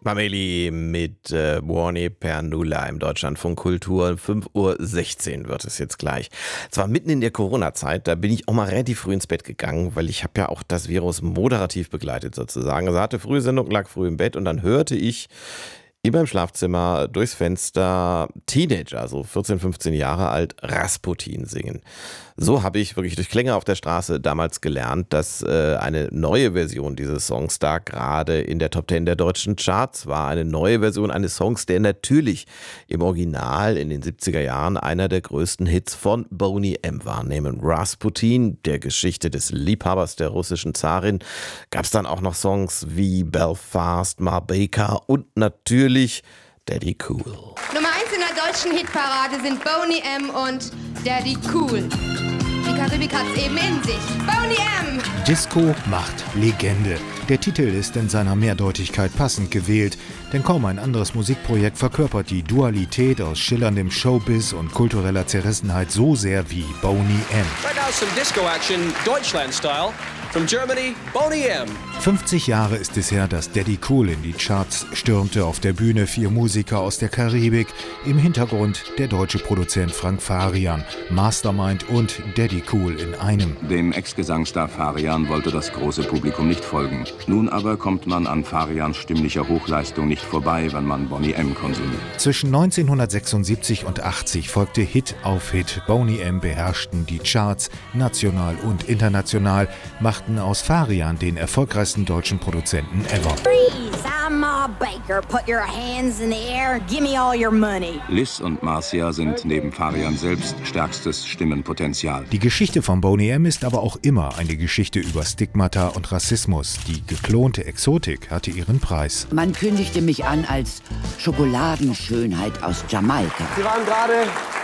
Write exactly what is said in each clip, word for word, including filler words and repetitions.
Mameli mit äh, Buoni per nulla im Deutschlandfunk Kultur. fünf Uhr sechzehn wird es jetzt gleich. Zwar mitten in der Corona-Zeit, da bin ich auch mal relativ früh ins Bett gegangen, weil ich habe ja auch das Virus moderativ begleitet sozusagen. Also hatte frühe Sendung, lag früh im Bett und dann hörte ich in meinem Schlafzimmer durchs Fenster Teenager, so vierzehn, fünfzehn Jahre alt, Rasputin singen. So habe ich wirklich durch Klänge auf der Straße damals gelernt, dass äh, eine neue Version dieses Songs da gerade in der Top Ten der deutschen Charts war. Eine neue Version eines Songs, der natürlich im Original in den siebziger Jahren einer der größten Hits von Boney M. war. Neben Rasputin, der Geschichte des Liebhabers der russischen Zarin, gab es dann auch noch Songs wie Belfast, Ma Baker und natürlich Daddy Cool. Nummer eins in der deutschen Hitparade sind Boney M. und Daddy Cool. Die Karibik hat's eben in sich. Boney M. Disco macht Legende. Der Titel ist in seiner Mehrdeutigkeit passend gewählt, denn kaum ein anderes Musikprojekt verkörpert die Dualität aus schillerndem Showbiz und kultureller Zerrissenheit so sehr wie Boney M. Right now some Disco action, Deutschland style. From Germany, Boney M. fünfzig Jahre ist es her, dass Daddy Cool in die Charts stürmte. Auf der Bühne vier Musiker aus der Karibik. Im Hintergrund der deutsche Produzent Frank Farian. Mastermind und Daddy Cool in einem. Dem Ex-Gesangstar Farian wollte das große Publikum nicht folgen. Nun aber kommt man an Farians stimmlicher Hochleistung nicht vorbei, wenn man Boney M. konsumiert. Zwischen neunzehnhundertsechsundsiebzig und achtzig folgte Hit auf Hit. Boney M. beherrschten die Charts, national und international, machten aus Farian den erfolgreichsten deutschen Produzenten ever. Freeze, I'm Ma Baker. Put your hands in the air. Give me all your money. Liz und Marcia sind neben Farian selbst stärkstes Stimmenpotenzial. Die Geschichte von Boney M. ist aber auch immer eine Geschichte über Stigmata und Rassismus. Die geklonte Exotik hatte ihren Preis. Man kündigte mich an als Schokoladenschönheit aus Jamaika. Sie waren gerade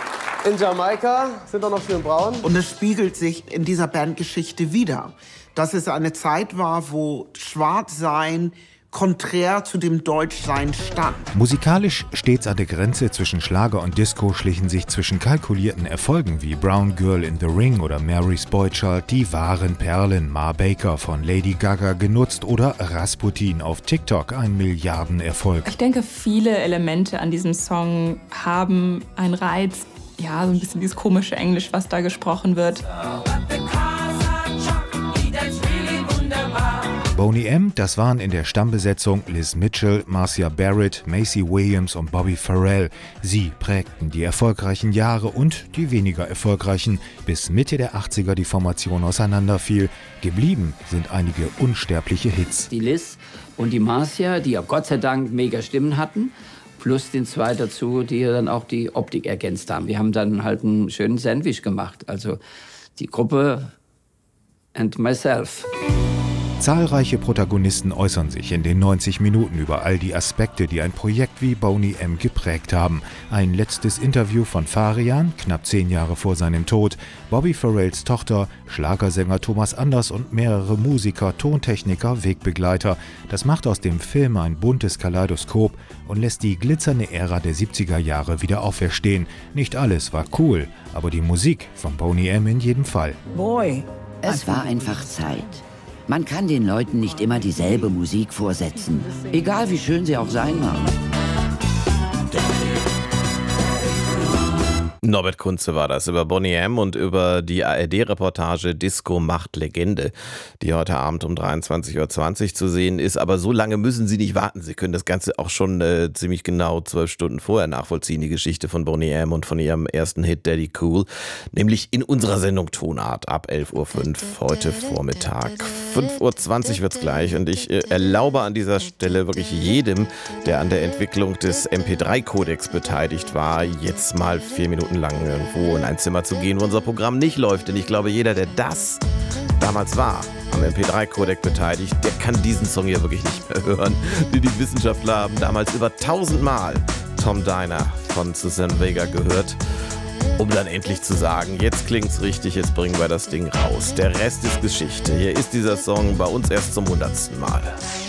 in Jamaika, sind doch noch schön braun. Und es spiegelt sich in dieser Bandgeschichte wider, dass es eine Zeit war, wo Schwarzsein konträr zu dem Deutschsein stand. Musikalisch stets an der Grenze zwischen Schlager und Disco schlichen sich zwischen kalkulierten Erfolgen wie Brown Girl in the Ring oder Mary's Boy Child die wahren Perlen. Ma Baker von Lady Gaga genutzt oder Rasputin auf TikTok, ein Milliardenerfolg. Ich denke, viele Elemente an diesem Song haben einen Reiz. Ja, so ein bisschen dieses komische Englisch, was da gesprochen wird. Boney M., das waren in der Stammbesetzung Liz Mitchell, Marcia Barrett, Macy Williams und Bobby Farrell. Sie prägten die erfolgreichen Jahre und die weniger erfolgreichen, bis Mitte der achtziger die Formation auseinanderfiel. Geblieben sind einige unsterbliche Hits. Die Liz und die Marcia, die ja Gott sei Dank mega Stimmen hatten, plus den zwei dazu, die dann auch die Optik ergänzt haben. Wir haben dann halt einen schönen Sandwich gemacht, also die Gruppe and myself. Zahlreiche Protagonisten äußern sich in den neunzig Minuten über all die Aspekte, die ein Projekt wie Boney M. geprägt haben. Ein letztes Interview von Farian, knapp zehn Jahre vor seinem Tod, Bobby Farrells Tochter, Schlagersänger Thomas Anders und mehrere Musiker, Tontechniker, Wegbegleiter. Das macht aus dem Film ein buntes Kaleidoskop und lässt die glitzernde Ära der siebziger Jahre wieder auferstehen. Nicht alles war cool, aber die Musik von Boney M. in jedem Fall. Boy, es war einfach Zeit. Man kann den Leuten nicht immer dieselbe Musik vorsetzen, egal wie schön sie auch sein mag. Norbert Kunze war das über Boney M. und über die A R D-Reportage Disco macht Legende, die heute Abend um dreiundzwanzig Uhr zwanzig zu sehen ist. Aber so lange müssen Sie nicht warten. Sie können das Ganze auch schon äh, ziemlich genau zwölf Stunden vorher nachvollziehen, die Geschichte von Boney M. und von ihrem ersten Hit Daddy Cool, nämlich in unserer Sendung Tonart ab elf Uhr fünf heute Vormittag. fünf Uhr zwanzig wird's gleich und ich äh, erlaube an dieser Stelle wirklich jedem, der an der Entwicklung des M P drei Kodex beteiligt war, jetzt mal vier Minuten lang irgendwo in ein Zimmer zu gehen, wo unser Programm nicht läuft. Denn ich glaube, jeder, der das damals war, am M P drei Codec beteiligt, der kann diesen Song hier wirklich nicht mehr hören. Die, die Wissenschaftler haben damals über tausendmal Tom Diner von Suzanne Vega gehört, um dann endlich zu sagen, jetzt klingt's richtig, jetzt bringen wir das Ding raus. Der Rest ist Geschichte. Hier ist dieser Song bei uns erst zum hundertsten Mal.